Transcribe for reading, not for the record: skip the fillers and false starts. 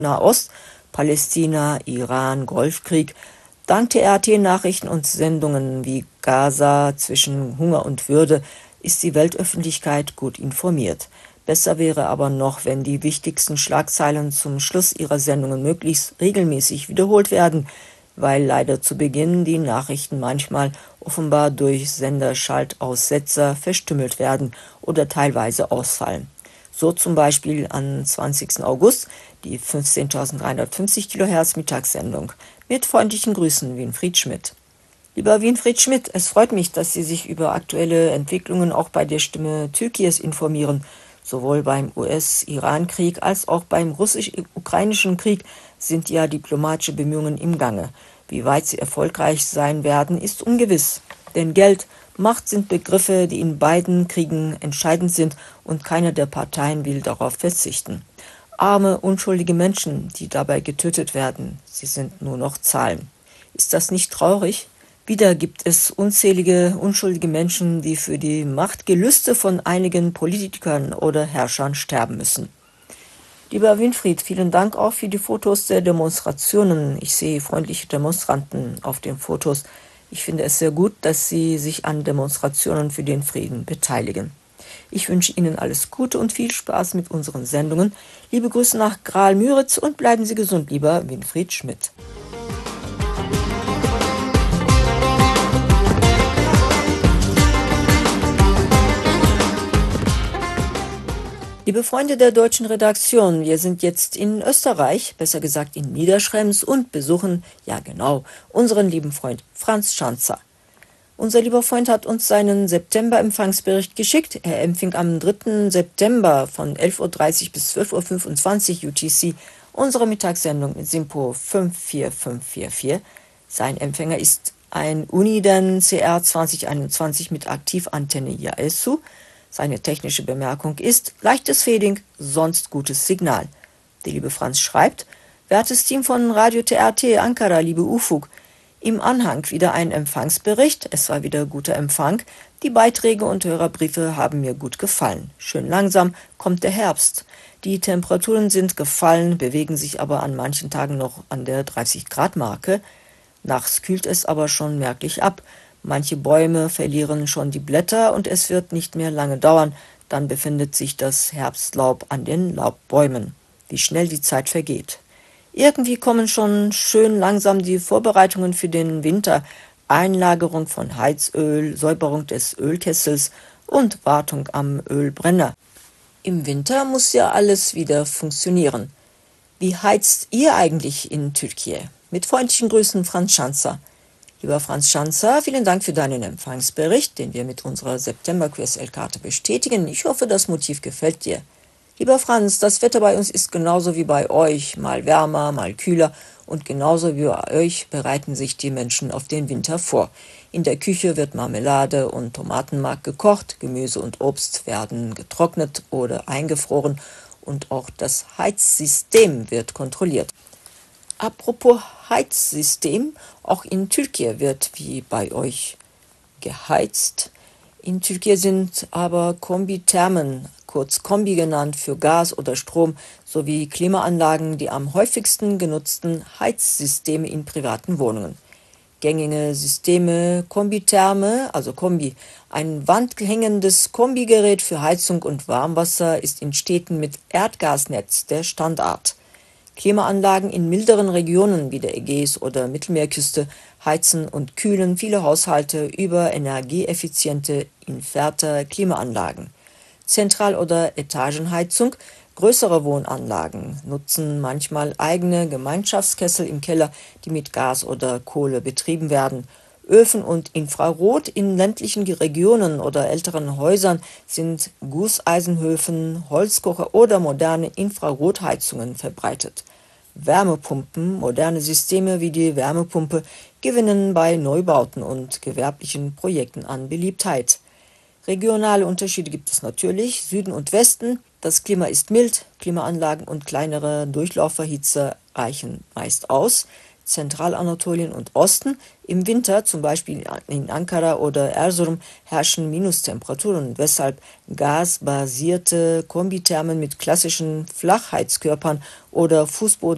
Nahost, Palästina, Iran, Golfkrieg. Dank der RT-Nachrichten und Sendungen wie Gaza zwischen Hunger und Würde ist die Weltöffentlichkeit gut informiert. Besser wäre aber noch, wenn die wichtigsten Schlagzeilen zum Schluss ihrer Sendungen möglichst regelmäßig wiederholt werden, weil leider zu Beginn die Nachrichten manchmal offenbar durch Senderschaltaussetzer verstümmelt werden oder teilweise ausfallen. So zum Beispiel am 20. August die 15.350 kHz Mittagssendung. Mit freundlichen Grüßen, Winfried Schmidt. Lieber Winfried Schmidt, es freut mich, dass Sie sich über aktuelle Entwicklungen auch bei der Stimme Türkies informieren. Sowohl beim US-Iran-Krieg als auch beim russisch-ukrainischen Krieg sind ja diplomatische Bemühungen im Gange. Wie weit sie erfolgreich sein werden, ist ungewiss. Denn Geld, Macht sind Begriffe, die in beiden Kriegen entscheidend sind und keine der Parteien will darauf verzichten. Arme, unschuldige Menschen, die dabei getötet werden, sie sind nur noch Zahlen. Ist das nicht traurig? Wieder gibt es unzählige unschuldige Menschen, die für die Machtgelüste von einigen Politikern oder Herrschern sterben müssen. Lieber Winfried, vielen Dank auch für die Fotos der Demonstrationen. Ich sehe freundliche Demonstranten auf den Fotos. Ich finde es sehr gut, dass Sie sich an Demonstrationen für den Frieden beteiligen. Ich wünsche Ihnen alles Gute und viel Spaß mit unseren Sendungen. Liebe Grüße nach Graal-Müritz und bleiben Sie gesund, lieber Winfried Schmidt. Liebe Freunde der deutschen Redaktion, wir sind jetzt in Österreich, besser gesagt in Niederschrems und besuchen, ja genau, unseren lieben Freund Franz Schanzer. Unser lieber Freund hat uns seinen September-Empfangsbericht geschickt. Er empfing am 3. September von 11.30 Uhr bis 12.25 Uhr UTC unsere Mittagssendung mit SINPO 54544. Sein Empfänger ist ein Uniden CR 2021 mit Aktivantenne Yaesu. Seine technische Bemerkung ist, leichtes Fading, sonst gutes Signal. Der liebe Franz schreibt, wertes Team von Radio TRT Ankara, liebe Ufuk, im Anhang wieder ein Empfangsbericht, es war wieder guter Empfang, die Beiträge und Hörerbriefe haben mir gut gefallen. Schön langsam kommt der Herbst. Die Temperaturen sind gefallen, bewegen sich aber an manchen Tagen noch an der 30-Grad-Marke. Nachts kühlt es aber schon merklich ab. Manche Bäume verlieren schon die Blätter und es wird nicht mehr lange dauern, dann befindet sich das Herbstlaub an den Laubbäumen. Wie schnell die Zeit vergeht. Irgendwie kommen schon schön langsam die Vorbereitungen für den Winter, Einlagerung von Heizöl, Säuberung des Ölkessels und Wartung am Ölbrenner. Im Winter muss ja alles wieder funktionieren. Wie heizt ihr eigentlich in Türkei? Mit freundlichen Grüßen, Franz Schanzer. Lieber Franz Schanzer, vielen Dank für deinen Empfangsbericht, den wir mit unserer September-QSL-Karte bestätigen. Ich hoffe, das Motiv gefällt dir. Lieber Franz, das Wetter bei uns ist genauso wie bei euch, mal wärmer, mal kühler und genauso wie bei euch bereiten sich die Menschen auf den Winter vor. In der Küche wird Marmelade und Tomatenmark gekocht, Gemüse und Obst werden getrocknet oder eingefroren und auch das Heizsystem wird kontrolliert. Apropos Heizsystem, auch in Türkei wird wie bei euch geheizt. In Türkei sind aber Kombithermen, kurz Kombi genannt, für Gas oder Strom, sowie Klimaanlagen die am häufigsten genutzten Heizsysteme in privaten Wohnungen. Gängige Systeme Kombitherme, also Kombi, ein wandhängendes Kombigerät für Heizung und Warmwasser ist in Städten mit Erdgasnetz der Standard. Klimaanlagen in milderen Regionen wie der Ägäis- oder Mittelmeerküste heizen und kühlen viele Haushalte über energieeffiziente Inverter-Klimaanlagen. Zentral- oder Etagenheizung, größere Wohnanlagen nutzen manchmal eigene Gemeinschaftskessel im Keller, die mit Gas oder Kohle betrieben werden. Öfen und Infrarot in ländlichen Regionen oder älteren Häusern sind Gusseisenöfen, Holzkocher oder moderne Infrarotheizungen verbreitet. Wärmepumpen, moderne Systeme wie die Wärmepumpe gewinnen bei Neubauten und gewerblichen Projekten an Beliebtheit. Regionale Unterschiede gibt es natürlich, Süden und Westen. Das Klima ist mild, Klimaanlagen und kleinere Durchlauferhitzer reichen meist aus. Zentralanatolien und Osten. Im Winter, zum Beispiel in Ankara oder Erzurum, herrschen Minustemperaturen, weshalb gasbasierte Kombithermen mit klassischen Flachheizkörpern oder Fußboden